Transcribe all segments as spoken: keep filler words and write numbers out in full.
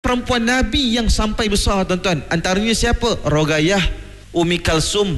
perempuan Nabi yang sampai besar, tuan-tuan. Antaranya siapa? Roqayyah, Ummi Kalsum,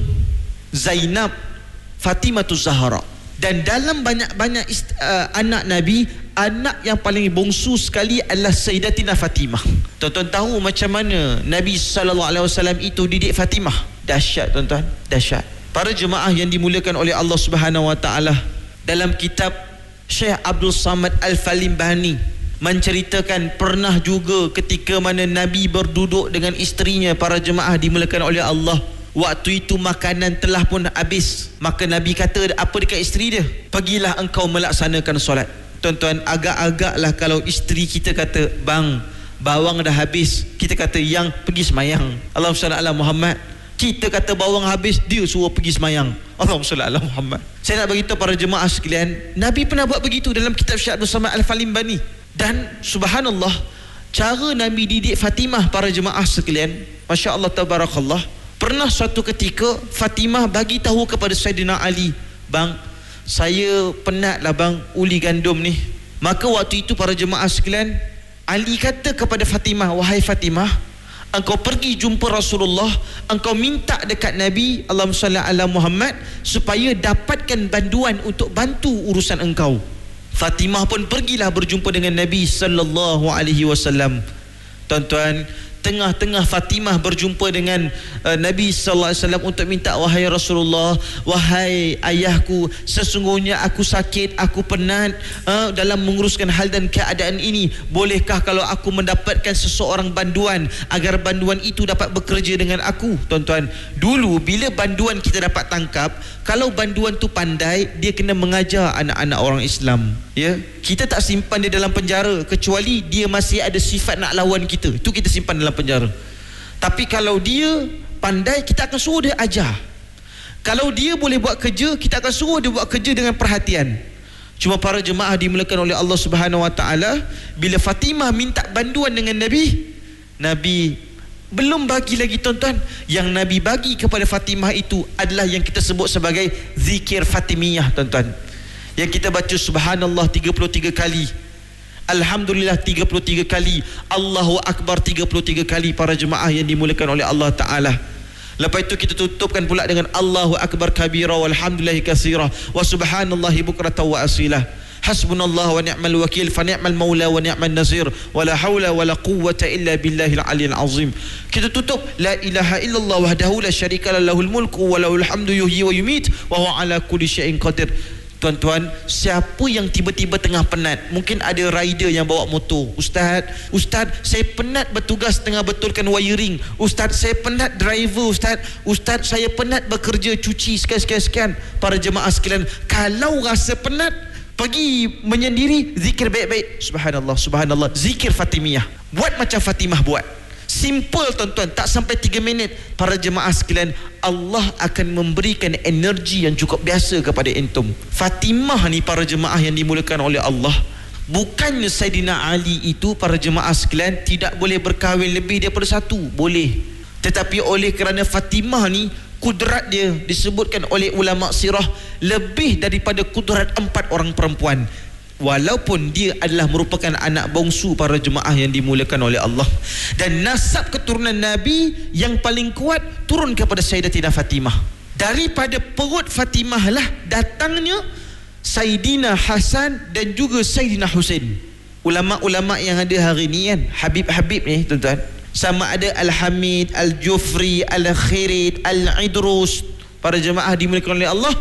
Zainab, Fatimatuz Zahra. Dan dalam banyak-banyak uh, anak Nabi, anak yang paling bongsu sekali adalah Sayyidatina Fatimah. Tuan-tuan tahu macam mana Nabi sallallahu alaihi wasallam itu didik Fatimah? Dahsyat, tuan-tuan, dahsyat. Para jemaah yang dimuliakan oleh Allah Subhanahu wa taala, dalam kitab Syekh Abdul Samad Al-Falimbani menceritakan pernah juga ketika mana Nabi berduduk dengan isterinya. Para jemaah dimuliakan oleh Allah, waktu itu makanan telah pun habis. Maka Nabi kata apa dekat isteri dia? Pergilah engkau melaksanakan solat. Tuan-tuan, agak-agaklah kalau isteri kita kata, bang, bawang dah habis, kita kata, yang pergi semayang. Allahumma salli ala Muhammad. Kita kata bawang habis, dia suruh pergi semayang. Allahumma salli ala Muhammad. Saya nak beritahu para jemaah sekalian, Nabi pernah buat begitu dalam kitab Syekh Abdul Samad Al-Falimbani. Dan subhanallah, cara Nabi didik Fatimah, para jemaah sekalian, Masya Allah tabarakallah. Pernah suatu ketika Fatimah bagi tahu kepada Sayyidina Ali, bang, saya penat lah bang uli gandum ni. Maka waktu itu para jemaah sekalian, Ali kata kepada Fatimah, wahai Fatimah, engkau pergi jumpa Rasulullah, engkau minta dekat Nabi Allahumma salli ala Muhammad supaya dapatkan bantuan untuk bantu urusan engkau. Fatimah pun pergilah berjumpa dengan Nabi sallallahu alaihi wasallam. Tuan-tuan, tengah-tengah Fatimah berjumpa dengan uh, Nabi sallallahu alaihi wasallam untuk minta, wahai Rasulullah, wahai ayahku, sesungguhnya aku sakit, aku penat uh, dalam menguruskan hal dan keadaan ini. Bolehkah kalau aku mendapatkan seseorang bantuan agar bantuan itu dapat bekerja dengan aku? Tuan-tuan, dulu bila bantuan kita dapat tangkap, kalau bantuan tu pandai, dia kena mengajar anak-anak orang Islam. Ya, kita tak simpan dia dalam penjara kecuali dia masih ada sifat nak lawan kita. Itu kita simpan dalam penjara. Tapi kalau dia pandai, kita akan suruh dia ajar. Kalau dia boleh buat kerja, kita akan suruh dia buat kerja dengan perhatian. Cuma para jemaah dimuliakan oleh Allah Subhanahu wa taala, bila Fatimah minta bantuan dengan Nabi, Nabi belum bagi lagi, tuan-tuan. Yang Nabi bagi kepada Fatimah itu adalah yang kita sebut sebagai zikir Fatimiyah, tuan-tuan. Yang kita baca subhanallah tiga puluh tiga kali, alhamdulillah tiga puluh tiga kali, Allahu Akbar tiga puluh tiga kali, para jemaah yang dimuliakan oleh Allah Ta'ala. Lepas itu kita tutupkan pula dengan Allahu Akbar kabira walhamdulillahi katsira wa subhanallahi bukratan wa asila. Hasbunallah wa ni'mal wakil, fa ni'mal maula wa ni'mal nasir, wa la hawla wa la quwwata illa billahil aliyyil azim. Kita tutup la ilaha illallah wahdahu la syarika lahul mulku wa lahul hamdu yuhyi wa yumit wa huwa ala kulli syai'in qadir. Tuan-tuan, siapa yang tiba-tiba tengah penat, mungkin ada rider yang bawa motor, Ustaz, Ustaz, saya penat bertugas tengah betulkan wiring, Ustaz, saya penat driver, Ustaz, Ustaz, saya penat bekerja cuci sekian-sekian. Para jemaah sekalian, kalau rasa penat, pergi menyendiri, zikir baik-baik, subhanallah, subhanallah, zikir Fatimiyah. Buat macam Fatimah buat. Simple, tuan-tuan, tak sampai tiga minit. Para jemaah sekalian, Allah akan memberikan energi yang cukup biasa kepada entum. Fatimah ni, para jemaah yang dimuliakan oleh Allah, bukannya Sayyidina Ali itu, para jemaah sekalian, tidak boleh berkahwin lebih daripada satu. Boleh. Tetapi oleh kerana Fatimah ni, kudrat dia disebutkan oleh ulama sirah lebih daripada kudrat empat orang perempuan. Walaupun dia adalah merupakan anak bongsu, para jemaah yang dimuliakan oleh Allah. Dan nasab keturunan Nabi yang paling kuat turun kepada Sayyidatina Fatimah. Daripada perut Fatimah lah datangnya Sayyidina Hasan dan juga Sayyidina Husain. Ulama-ulama yang ada hari ni kan, Habib-Habib ni, tuan-tuan, sama ada Al-Hamid, Al-Jufri, Al-Khirid, Al-Idrus, para jemaah dimuliakan oleh Allah,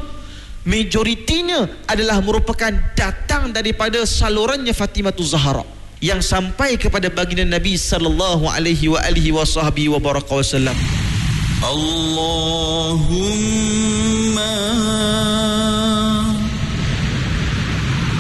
majoritinya adalah merupakan datang daripada salurannya Fatimatuz Zahra yang sampai kepada baginda Nabi sallallahu alaihi wa alihi wa sahbihi wa baraka wasallam. Allahumma